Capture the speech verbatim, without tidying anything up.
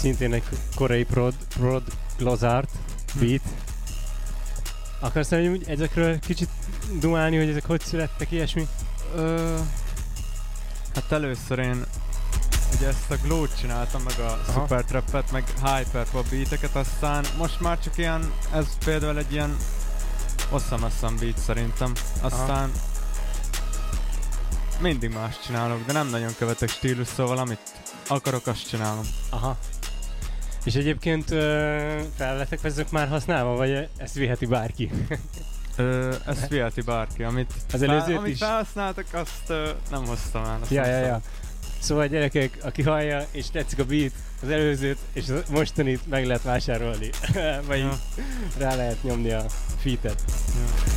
szintén egy korai prod, prod glazart beat. Hm. Akarsz úgy ezekről kicsit dumálni, hogy ezek hogy születtek, ilyesmi? Ö, hát először én ugye ezt a Glow-t csináltam, meg a Aha. Supertrappet, meg Hyperpop beateket, aztán most már csak ilyen, ez például egy ilyen awesome beat szerintem, aztán Aha. mindig más csinálok, de nem nagyon követek stílus, szóval amit akarok, azt csinálom. Aha. És egyébként felletek ezek már használva, vagy ezt viheti bárki? Ö, ezt viheti bárki, amit, az előzőt amit is felhasználtak, azt ö, nem hoztam el. Ja, ja, ja. Szóval gyerekek, aki hallja és tetszik a beat, az előzőt és az mostanit meg lehet vásárolni. Vagy ja. rá lehet nyomni a featet. Ja.